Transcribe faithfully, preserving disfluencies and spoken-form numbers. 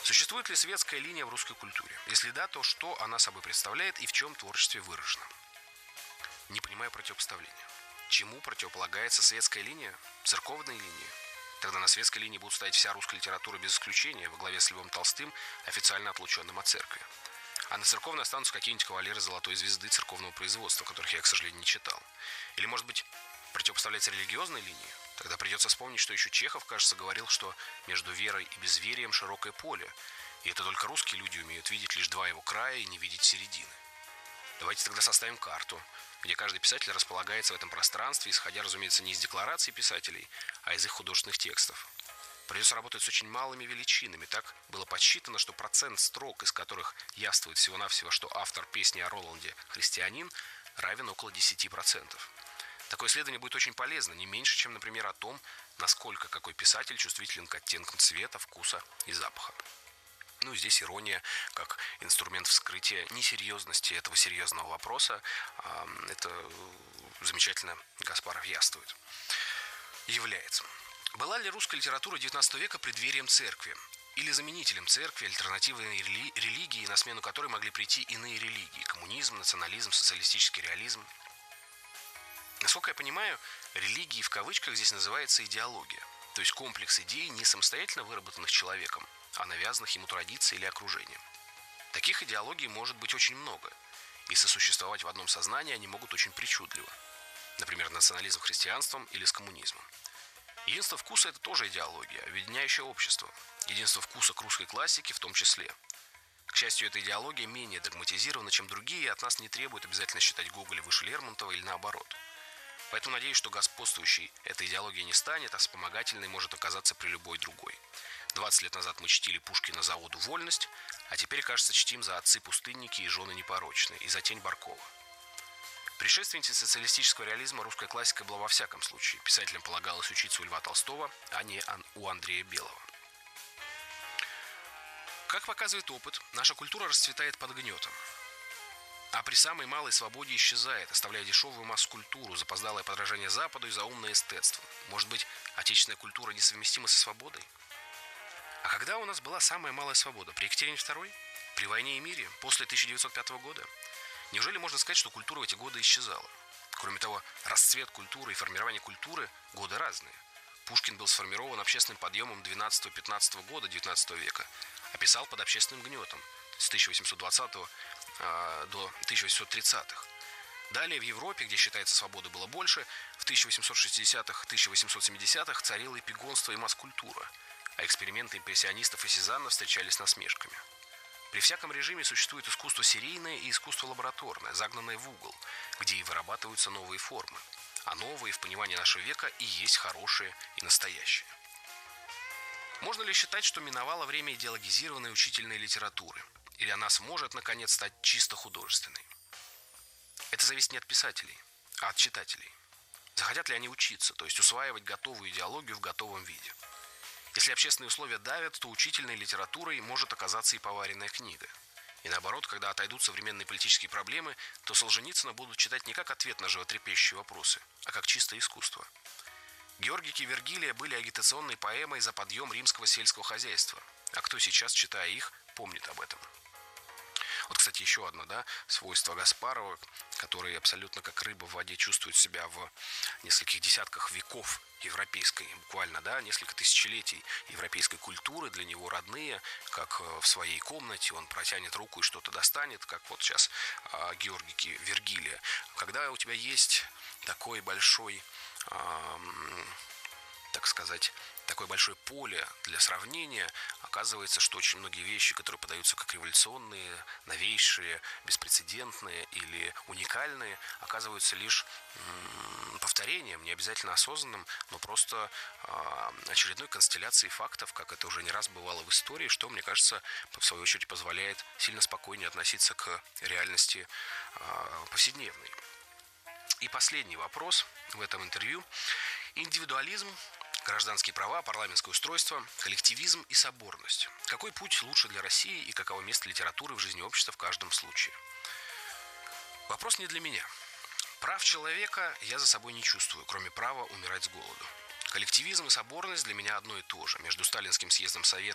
Существует ли светская линия в русской культуре? Если да, то что она собой представляет и в чем творчестве выражена? Не понимаю противопоставления. Чему противополагается светская линия? Церковной линии? Тогда на светской линии будут стоять вся русская литература без исключения, во главе с Львом Толстым, официально отлученным от церкви. А на церковной останутся какие-нибудь кавалеры золотой звезды церковного производства, которых я, к сожалению, не читал. Или, может быть, противопоставляется религиозной линии? Тогда придется вспомнить, что еще Чехов, кажется, говорил, что между верой и безверием широкое поле, и это только русские люди умеют видеть лишь два его края и не видеть середины. Давайте тогда составим карту, где каждый писатель располагается в этом пространстве, исходя, разумеется, не из деклараций писателей, а из их художественных текстов. Придется работать с очень малыми величинами. Так было подсчитано, что процент строк, из которых явствует всего-навсего, что автор песни о Роланде христианин, равен около десяти процентов. Такое исследование будет очень полезно, не меньше, чем, например, о том, насколько какой писатель чувствителен к оттенкам цвета, вкуса и запаха. Ну, здесь ирония как инструмент вскрытия несерьезности этого серьезного вопроса. Это замечательно Гаспаров явствует. Является. Была ли русская литература девятнадцатого века преддверием церкви? Или заменителем церкви, альтернативной рели- религии, на смену которой могли прийти иные религии? Коммунизм, национализм, социалистический реализм? Насколько я понимаю, религией в кавычках здесь называется идеология. То есть комплекс идей, не самостоятельно выработанных человеком, а навязанных ему традицией или окружением. Таких идеологий может быть очень много, и сосуществовать в одном сознании они могут очень причудливо. Например, национализм с христианством или с коммунизмом. Единство вкуса – это тоже идеология, объединяющая общество. Единство вкуса к русской классике в том числе. К счастью, эта идеология менее догматизирована, чем другие, и от нас не требует обязательно считать Гоголя выше Лермонтова или наоборот. Поэтому надеюсь, что господствующей эта идеология не станет, а вспомогательной может оказаться при любой другой. двадцать лет назад мы чтили Пушкина за оду «Вольность», а теперь, кажется, чтим за «Отцы-пустынники» и «Жены непорочные» и за «Тень Баркова». Предшественницей социалистического реализма русская классика была во всяком случае. Писателям полагалось учиться у Льва Толстого, а не у Андрея Белого. Как показывает опыт, наша культура расцветает под гнетом. А при самой малой свободе исчезает, оставляя дешевую масс-культуру, запоздалое подражание Западу и заумное эстетство. Может быть, отечественная культура несовместима со свободой? А когда у нас была самая малая свобода? При Екатерине второй? При войне и мире? После тысяча девятьсот пятого года? Неужели можно сказать, что культура в эти годы исчезала? Кроме того, расцвет культуры и формирование культуры – годы разные. Пушкин был сформирован общественным подъемом двенадцатого-пятнадцатого года девятнадцатого века, а писал под общественным гнетом с тысяча восемьсот двадцатого до тысяча восемьсот тридцатых. Далее в Европе, где, считается, свободы было больше, в тысяча восемьсот шестидесятых — тысяча восемьсот семидесятых царило эпигонство и масс-культура, а эксперименты импрессионистов и Сезанна встречались с насмешками. При всяком режиме существует искусство серийное и искусство лабораторное, загнанное в угол, где и вырабатываются новые формы. А новые, в понимании нашего века, и есть хорошие и настоящие. Можно ли считать, что миновало время идеологизированной учительной литературы? Или она сможет, наконец, стать чисто художественной? Это зависит не от писателей, а от читателей. Захотят ли они учиться, то есть усваивать готовую идеологию в готовом виде? Если общественные условия давят, то учительной литературой может оказаться и поваренная книга. И наоборот, когда отойдут современные политические проблемы, то Солженицына будут читать не как ответ на животрепещущие вопросы, а как чистое искусство. Георгик и Вергилия были агитационной поэмой за подъем римского сельского хозяйства. А кто сейчас, читая их, помнит об этом? Вот, кстати, еще одно, да, свойство Гаспарова, который абсолютно как рыба в воде чувствует себя в нескольких десятках веков европейской, буквально, да, несколько тысячелетий европейской культуры, для него родные, как в своей комнате, он протянет руку и что-то достанет, как вот сейчас а, Георгий Вергилия. Когда у тебя есть такой большой, а, так сказать, такое большое поле для сравнения, оказывается, что очень многие вещи, которые подаются как революционные, новейшие, беспрецедентные или уникальные, оказываются лишь м- повторением, не обязательно осознанным, но просто э, очередной констелляцией фактов, как это уже не раз бывало в истории, что, мне кажется, в свою очередь позволяет сильно спокойнее относиться к реальности э, повседневной. И последний вопрос в этом интервью. Индивидуализм, гражданские права, парламентское устройство, коллективизм и соборность. Какой путь лучше для России и каково место литературы в жизни общества в каждом случае? Вопрос не для меня. Прав человека я за собой не чувствую, кроме права умирать с голоду. Коллективизм и соборность для меня одно и то же. Между Сталинским съездом Совета